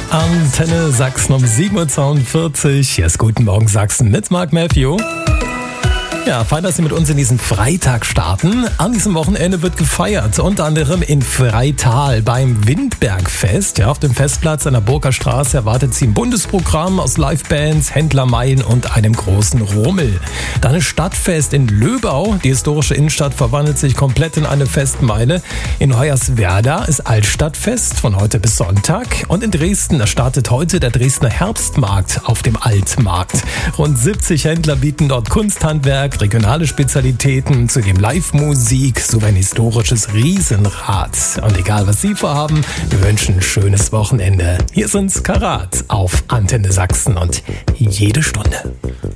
Antenne Sachsen um 7.42 Uhr. Hier ist Guten Morgen Sachsen mit Mark Matthew. Ja, fein, dass Sie mit uns in diesen Freitag starten. An diesem Wochenende wird gefeiert, unter anderem in Freital beim Windbergfest. Ja, auf dem Festplatz an der Burger Straße erwartet Sie ein Bundesprogramm aus Livebands, Händlermeilen und einem großen Rummel. Dann ein Stadtfest in Löbau. Die historische Innenstadt verwandelt sich komplett in eine Festmeile. In Hoyerswerda ist Altstadtfest von heute bis Sonntag. Und in Dresden, da startet heute der Dresdner Herbstmarkt auf dem Altmarkt. Rund 70 Händler bieten dort Kunsthandwerk, regionale Spezialitäten, zudem Live-Musik sowie ein historisches Riesenrad. Und egal, was Sie vorhaben, wir wünschen ein schönes Wochenende. Hier sind Karat auf Antenne Sachsen und jede Stunde.